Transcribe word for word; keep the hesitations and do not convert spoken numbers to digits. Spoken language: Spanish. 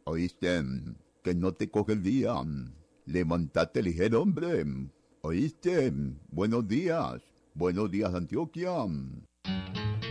¿Oíste? Que no te coge el día. Levantate ligero, hombre. ¿Oíste? Buenos días. Buenos días, Antioquia.